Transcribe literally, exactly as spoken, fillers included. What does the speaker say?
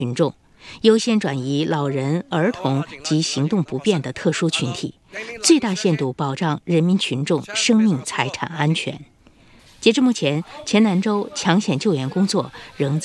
群众，优先转移老人、儿童及行动不便的特殊群体，最大限度保障人民群众生命财产安全。截至目前，黔南州抢险救援工作仍在